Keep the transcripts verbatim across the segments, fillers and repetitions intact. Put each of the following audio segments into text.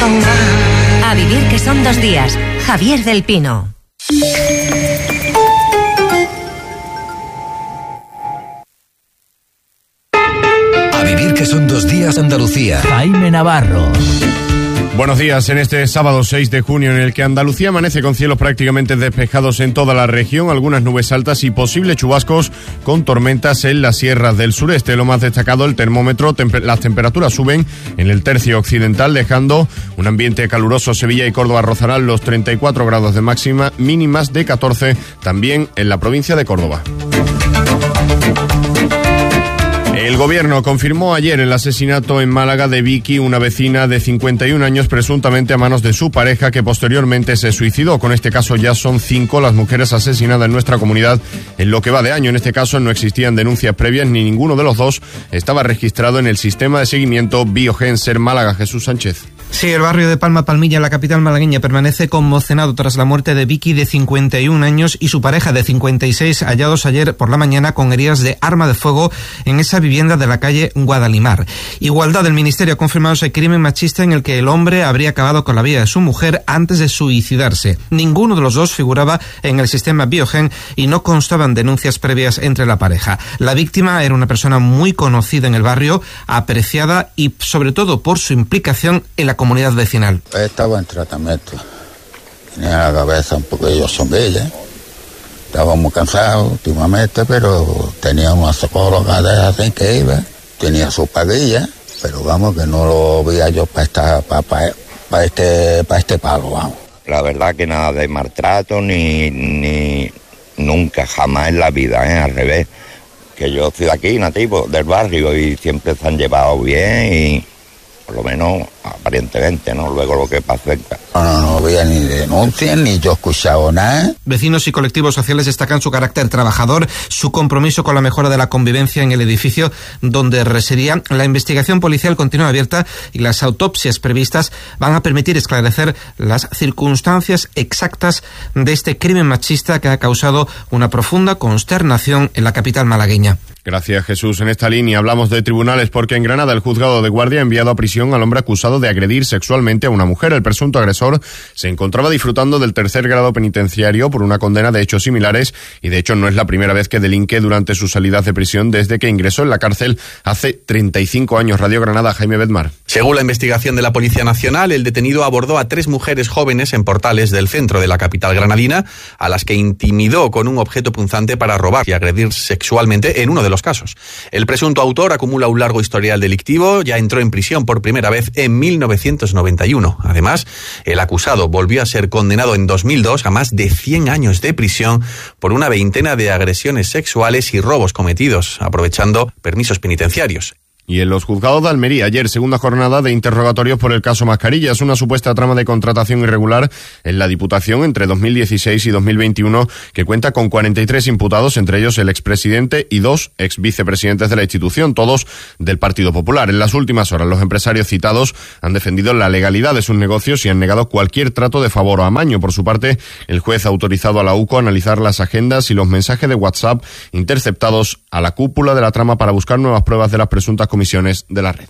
A vivir que son dos días. Javier del Pino. A vivir que son dos días, Andalucía. Jaime Navarro. Buenos días, en este sábado seis de junio en el que Andalucía amanece con cielos prácticamente despejados en toda la región, algunas nubes altas y posibles chubascos con tormentas en las sierras del sureste. Lo más destacado, el termómetro, temp- las temperaturas suben en el tercio occidental, dejando un ambiente caluroso. Sevilla y Córdoba rozarán los treinta y cuatro grados de máxima, mínimas de catorce, también en la provincia de Córdoba. El gobierno confirmó ayer el asesinato en Málaga de Vicky, una vecina de cincuenta y un años, presuntamente a manos de su pareja, que posteriormente se suicidó. Con este caso ya son cinco las mujeres asesinadas en nuestra comunidad en lo que va de año. En este caso no existían denuncias previas ni ninguno de los dos estaba registrado en el sistema de seguimiento Biogen Ser Málaga. Jesús Sánchez. Sí, el barrio de Palma Palmilla, la capital malagueña, permanece conmocionado tras la muerte de Vicky, de cincuenta y un años, y su pareja de cincuenta y seis, hallados ayer por la mañana con heridas de arma de fuego en esa vivienda de la calle Guadalimar. Igualdad, el Ministerio ha confirmado ese crimen machista en el que el hombre habría acabado con la vida de su mujer antes de suicidarse. Ninguno de los dos figuraba en el sistema Biogen y no constaban denuncias previas entre la pareja. La víctima era una persona muy conocida en el barrio, apreciada y sobre todo por su implicación en la comunidad vecinal. Estaba en tratamiento, tenía la cabeza un poquillo zombilla, estaba muy cansado últimamente, pero tenía una psicóloga de así que iba, tenía su paguilla, pero vamos que no lo veía yo para esta, para, para, para este, para este palo, vamos. La verdad que nada de maltrato ni, ni nunca, jamás en la vida, ¿eh? Al revés, que yo soy de aquí, nativo del barrio, y siempre se han llevado bien y por lo menos aparentemente, ¿no? Luego lo que pasó. No, no, no había ni denuncias, ni yo he escuchado nada. Vecinos y colectivos sociales destacan su carácter trabajador, su compromiso con la mejora de la convivencia en el edificio donde residía. La investigación policial continúa abierta y las autopsias previstas van a permitir esclarecer las circunstancias exactas de este crimen machista que ha causado una profunda consternación en la capital malagueña. Gracias, Jesús. En esta línea hablamos de tribunales porque en Granada el juzgado de guardia ha enviado a prisión al hombre acusado de agredir sexualmente a una mujer. El presunto agresor se encontraba disfrutando del tercer grado penitenciario por una condena de hechos similares y de hecho no es la primera vez que delinque durante sus salidas de prisión desde que ingresó en la cárcel hace treinta y cinco años. Radio Granada, Jaime Bedmar. Según la investigación de la Policía Nacional, el detenido abordó a tres mujeres jóvenes en portales del centro de la capital granadina, a las que intimidó con un objeto punzante para robar y agredir sexualmente en uno de los casos. El presunto autor acumula un largo historial delictivo, ya entró en prisión por primera vez en mil novecientos noventa y uno. Además, el acusado volvió a ser condenado en dos mil dos a más de cien años de prisión por una veintena de agresiones sexuales y robos cometidos, aprovechando permisos penitenciarios. Y en los juzgados de Almería, ayer, segunda jornada de interrogatorios por el caso Mascarillas, una supuesta trama de contratación irregular en la Diputación entre dos mil dieciséis y dos mil veintiuno, que cuenta con cuarenta y tres imputados, entre ellos el expresidente y dos exvicepresidentes de la institución, todos del Partido Popular. En las últimas horas, los empresarios citados han defendido la legalidad de sus negocios y han negado cualquier trato de favor o amaño. Por su parte, el juez ha autorizado a la U C O a analizar las agendas y los mensajes de WhatsApp interceptados a la cúpula de la trama para buscar nuevas pruebas de las presuntas comisiones de la red.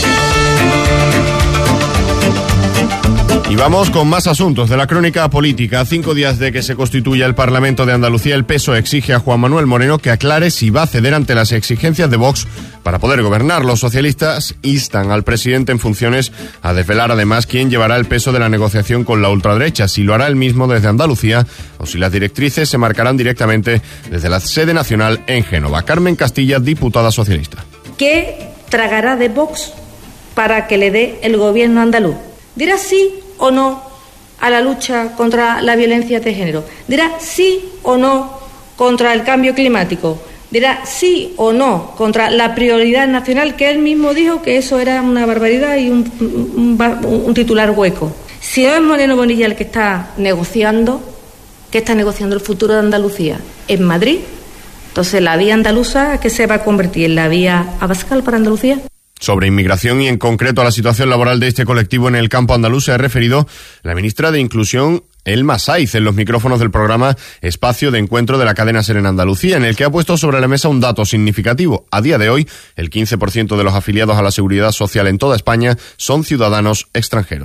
Y vamos con más asuntos de la crónica política. A cinco días de que se constituya el Parlamento de Andalucía, el P S O E exige a Juan Manuel Moreno que aclare si va a ceder ante las exigencias de Vox para poder gobernar. Los socialistas instan al presidente en funciones a desvelar además quién llevará el peso de la negociación con la ultraderecha, si lo hará él mismo desde Andalucía o si las directrices se marcarán directamente desde la sede nacional en Génova. Carmen Castilla, diputada socialista. ¿Qué tragará de Vox para que le dé el gobierno andaluz? ¿Dirá sí o no a la lucha contra la violencia de género? ¿Dirá sí o no contra el cambio climático? ¿Dirá sí o no contra la prioridad nacional, que él mismo dijo que eso era una barbaridad y un, un, un titular hueco? Si no es Moreno Bonilla el que está negociando, ¿qué está negociando el futuro de Andalucía? ¿En Madrid? Entonces, ¿la vía andaluza qué se va a convertir? ¿En la vía Abascal para Andalucía? Sobre inmigración y en concreto a la situación laboral de este colectivo en el campo andaluz se ha referido la ministra de Inclusión, Elma Saiz, en los micrófonos del programa Espacio de Encuentro de la cadena SER en Andalucía, en el que ha puesto sobre la mesa un dato significativo. A día de hoy, el quince por ciento de los afiliados a la Seguridad Social en toda España son ciudadanos extranjeros.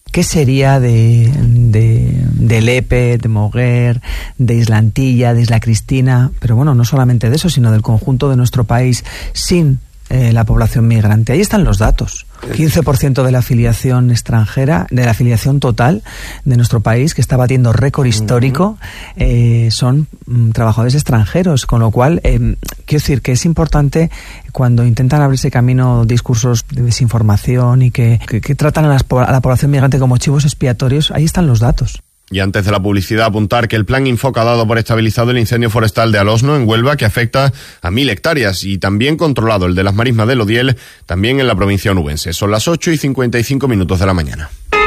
¿qué sería de, de, de Lepe, de Moguer, de Islantilla, de Isla Cristina? Pero bueno, no solamente de eso, sino del conjunto de nuestro país sin eh, la población migrante. Ahí están los datos. quince por ciento de la afiliación extranjera, de la afiliación total de nuestro país, que está batiendo récord histórico, eh, son mm, trabajadores extranjeros, con lo cual, eh, quiero decir que es importante cuando intentan abrirse camino discursos de desinformación y que, que, que tratan a, las, a la población migrante como chivos expiatorios, ahí están los datos. Y antes de la publicidad, apuntar que el plan Infoca ha dado por estabilizado el incendio forestal de Alosno, en Huelva, que afecta a mil hectáreas, y también controlado el de las marismas del Odiel, también en la provincia onubense. Son las ocho y cincuenta y cinco minutos de la mañana.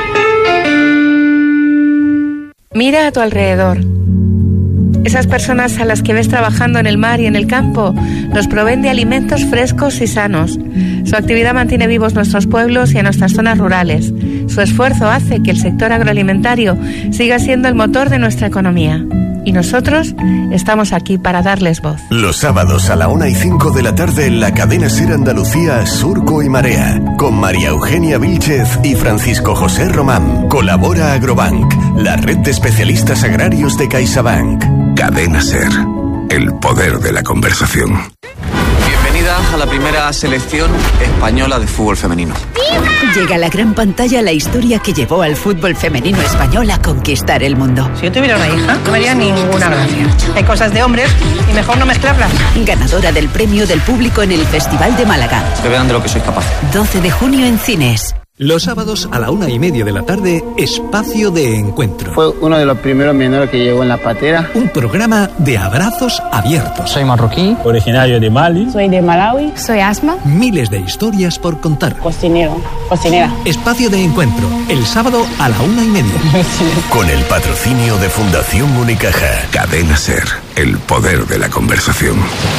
Mira a tu alrededor. Esas personas a las que ves trabajando en el mar y en el campo nos proveen de alimentos frescos y sanos. Su actividad mantiene vivos nuestros pueblos y a nuestras zonas rurales. Su esfuerzo hace que el sector agroalimentario siga siendo el motor de nuestra economía. Y nosotros estamos aquí para darles voz. Los sábados a la una y cinco de la tarde en la cadena SER Andalucía, Surco y Marea, con María Eugenia Vílchez y Francisco José Román. Colabora Agrobank, la red de especialistas agrarios de CaixaBank. Cadena SER, el poder de la conversación. Bienvenida a la primera selección española de fútbol femenino. Llega a la gran pantalla la historia que llevó al fútbol femenino español a conquistar el mundo. Si yo tuviera una hija, no me haría ninguna gracia. Hay cosas de hombres y mejor no mezclarlas. Ganadora del premio del público en el Festival de Málaga. Que vean de lo que sois capaz. doce de junio en cines. Los sábados a la una y media de la tarde, Espacio de Encuentro. Fue uno de los primeros menores que llegó en la patera. Un programa de abrazos abiertos. Soy marroquí, originario de Mali. Soy de Malawi. Soy Asma. Miles de historias por contar. Cocinero, cocinera. Espacio de Encuentro, el sábado a la una y media. Con el patrocinio de Fundación Unicaja. Cadena SER, el poder de la conversación.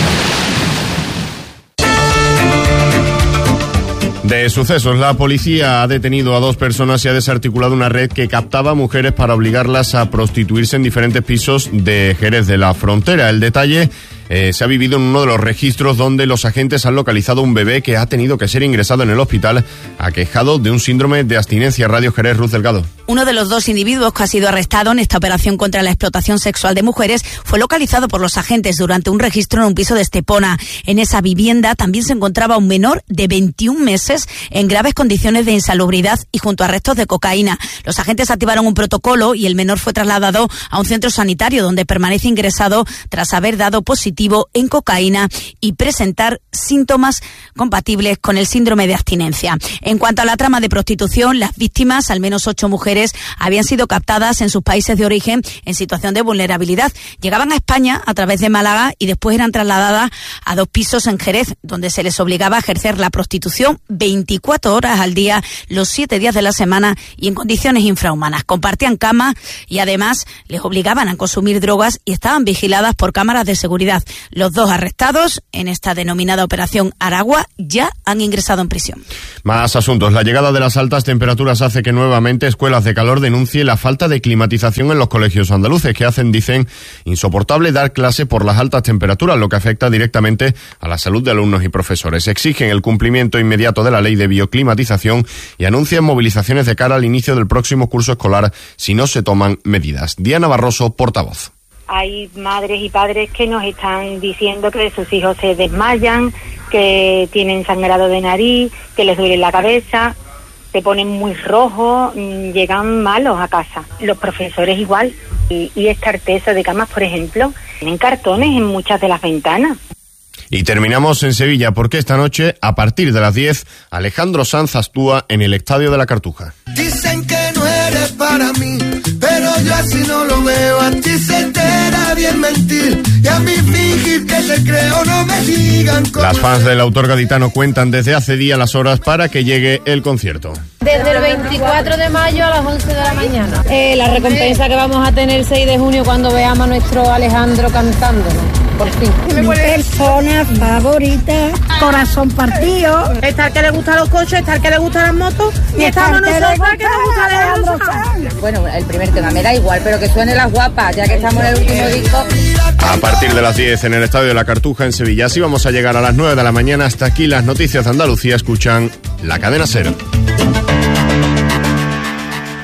De sucesos, la policía ha detenido a dos personas y ha desarticulado una red que captaba mujeres para obligarlas a prostituirse en diferentes pisos de Jerez de la Frontera. El detalle eh, se ha vivido en uno de los registros donde los agentes han localizado un bebé que ha tenido que ser ingresado en el hospital aquejado de un síndrome de abstinencia. Radio Jerez, Ruth Delgado. Uno de los dos individuos que ha sido arrestado en esta operación contra la explotación sexual de mujeres fue localizado por los agentes durante un registro en un piso de Estepona. En esa vivienda también se encontraba un menor de veintiún meses en graves condiciones de insalubridad y junto a restos de cocaína. Los agentes activaron un protocolo y el menor fue trasladado a un centro sanitario donde permanece ingresado tras haber dado positivo en cocaína y presentar síntomas compatibles con el síndrome de abstinencia. En cuanto a la trama de prostitución, las víctimas, al menos ocho mujeres, habían sido captadas en sus países de origen en situación de vulnerabilidad. Llegaban a España a través de Málaga y después eran trasladadas a dos pisos en Jerez, donde se les obligaba a ejercer la prostitución veinticuatro horas al día, los siete días de la semana y en condiciones infrahumanas. Compartían cama y además les obligaban a consumir drogas y estaban vigiladas por cámaras de seguridad. Los dos arrestados en esta denominada Operación Aragua ya han ingresado en prisión. Más asuntos. La llegada de las altas temperaturas hace que nuevamente escuelas de calor denuncie la falta de climatización en los colegios andaluces, que hacen, dicen, insoportable dar clase por las altas temperaturas, lo que afecta directamente a la salud de alumnos y profesores. Exigen el cumplimiento inmediato de la ley de bioclimatización y anuncian movilizaciones de cara al inicio del próximo curso escolar si no se toman medidas. Diana Barroso, portavoz. Hay madres y padres que nos están diciendo que sus hijos se desmayan, que tienen sangrado de nariz, que les duele la cabeza, se ponen muy rojos, llegan malos a casa. Los profesores igual. Y, y esta artesa de camas, por ejemplo, tienen cartones en muchas de las ventanas. Y terminamos en Sevilla porque esta noche, a partir de las diez, Alejandro Sanz actúa en el Estadio de la Cartuja. Dicen que no eres para mí, pero yo así no lo veo. A ti se te da bien mentir y a mí fingir que te creo, no me digan cómo. Las fans del autor gaditano cuentan desde hace días las horas para que llegue el concierto. Desde el veinticuatro de mayo a las once de la mañana. Eh, la recompensa que vamos a tener el seis de junio cuando veamos a nuestro Alejandro cantándonos. Por fin. Mi persona favorita, corazón partido. Está el que le gustan los coches, está el que le gustan las motos y estamos nosotros que nos gusta Alejandro Sanz. Bueno, el primer tema me da igual, pero que suene Las Guapas, ya que estamos en el último disco. A partir de las diez en el Estadio de la Cartuja en Sevilla. Así vamos a llegar a las nueve de la mañana. Hasta aquí las noticias de Andalucía. Escuchan la cadena SER.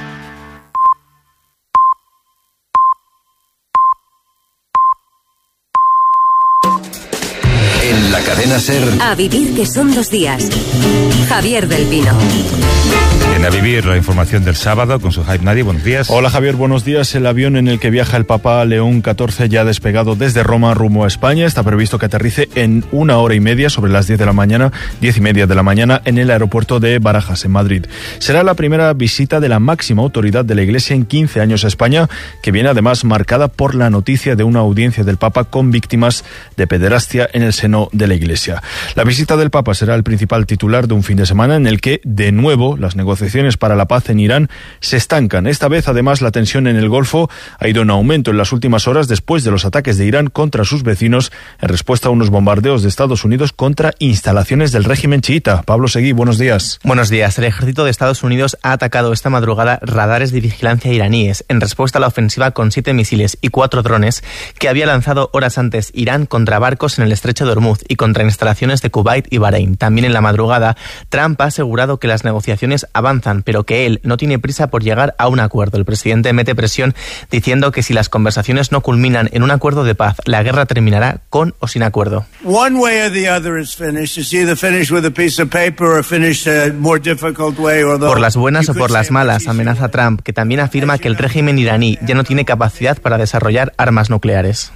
SER. A vivir, que son dos días. Javier del Pino. En A Vivir, la información del sábado con su Hype Nadi. Buenos días. Hola Javier, buenos días. El avión en el que viaja el Papa León catorce ya ha despegado desde Roma rumbo a España. Está previsto que aterrice en una hora y media, sobre las diez de la mañana, diez y media de la mañana, en el aeropuerto de Barajas, en Madrid. Será la primera visita de la máxima autoridad de la Iglesia en quince años a España, que viene además marcada por la noticia de una audiencia del Papa con víctimas de pederastia en el seno de la Iglesia. La visita del Papa será el principal titular de un fin de semana en el que, de nuevo, las negociaciones para la paz en Irán se estancan. Esta vez, además, la tensión en el Golfo ha ido en aumento en las últimas horas después de los ataques de Irán contra sus vecinos en respuesta a unos bombardeos de Estados Unidos contra instalaciones del régimen chiita. Pablo Seguí, buenos días. Buenos días. El ejército de Estados Unidos ha atacado esta madrugada radares de vigilancia iraníes en respuesta a la ofensiva con siete misiles y cuatro drones que había lanzado horas antes Irán contra barcos en el estrecho de Hormuz y contra instalaciones de Kuwait y Bahrein. También en la madrugada, Trump ha asegurado que las negociaciones avanzan, pero que él no tiene prisa por llegar a un acuerdo. El presidente mete presión diciendo que si las conversaciones no culminan en un acuerdo de paz, la guerra terminará con o sin acuerdo. One way or the other is finished. It's either finished with a piece of paper or finished a more difficult way. Por las buenas o por las malas, amenaza Trump, que también afirma que el régimen iraní ya no tiene capacidad para desarrollar armas nucleares.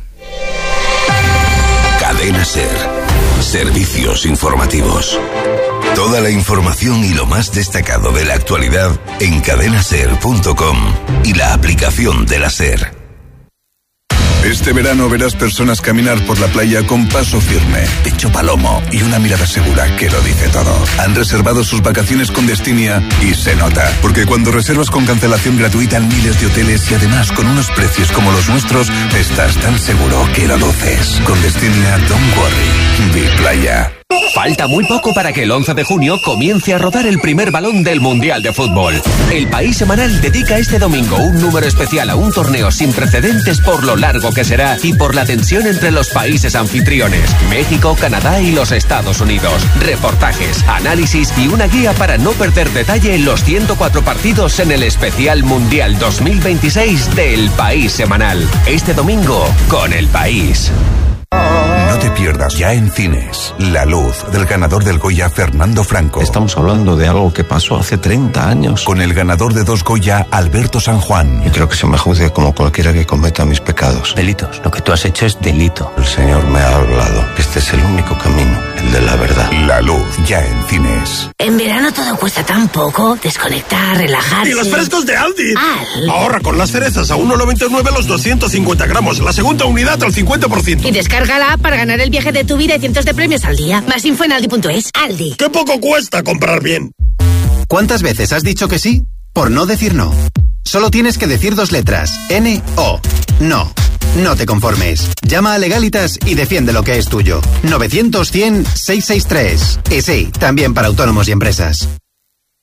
Cadena SER. Servicios informativos. Toda la información y lo más destacado de la actualidad en cadena ser punto com y la aplicación de la SER. Este verano verás personas caminar por la playa con paso firme, pecho palomo y una mirada segura que lo dice todo. Han reservado sus vacaciones con Destinia y se nota, porque cuando reservas con cancelación gratuita en miles de hoteles y además con unos precios como los nuestros, estás tan seguro que lo luces. Con Destinia, don't worry, vi playa. Falta muy poco para que el once de junio comience a rodar el primer balón del Mundial de Fútbol. El País Semanal dedica este domingo un número especial a un torneo sin precedentes por lo largo que será y por la tensión entre los países anfitriones, México, Canadá y los Estados Unidos. Reportajes, análisis y una guía para no perder detalle en los ciento cuatro partidos en el especial Mundial dos mil veintiséis del País Semanal. Este domingo con El País. No te pierdas ya en cines La Luz, del ganador del Goya Fernando Franco. Estamos hablando de algo que pasó hace treinta años. Con el ganador de dos Goya, Alberto San Juan. Y creo que se me juzgue como cualquiera que cometa mis pecados. Delitos. Lo que tú has hecho es delito. El Señor me ha hablado. Este es el único camino, el de la verdad. La Luz, ya en cines. En verano todo cuesta tan poco. Desconectar, relajarse. ¡Y los frescos de Aldi! Aldi. Ahorra con las cerezas a uno noventa y nueve los doscientos cincuenta gramos. La segunda unidad al cincuenta por ciento. Y descárgala para ganar el viaje de tu vida y cientos de premios al día. Más info en aldi punto es. Aldi. ¡Qué poco cuesta comprar bien! ¿Cuántas veces has dicho que sí por no decir no? Solo tienes que decir dos letras. N O. No. No te conformes. Llama a Legalitas y defiende lo que es tuyo. novecientos cien seiscientos sesenta y tres. Y sí, también para autónomos y empresas.